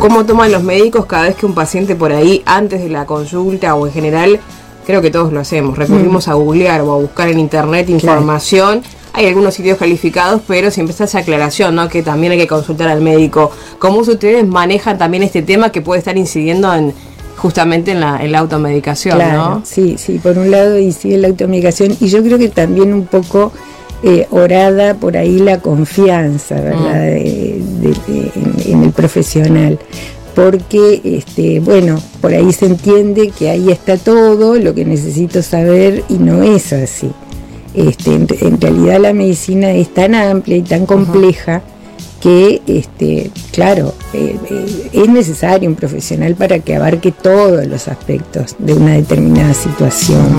cómo toman los médicos cada vez que un paciente por ahí, antes de la consulta o en general, creo que todos lo hacemos, recurrimos a googlear o a buscar en internet información. Claro. Hay algunos sitios calificados, pero siempre está esa aclaración, ¿no? Que también hay que consultar al médico. ¿Cómo ustedes manejan también este tema que puede estar incidiendo justamente en la automedicación, claro, ¿no? Sí, por un lado incide la automedicación y yo creo que también un poco orada por ahí la confianza, ¿verdad? En el profesional. Porque, bueno, por ahí se entiende que ahí está todo lo que necesito saber y no es así. En realidad la medicina es tan amplia y tan compleja que, claro, es necesario un profesional para que abarque todos los aspectos de una determinada situación.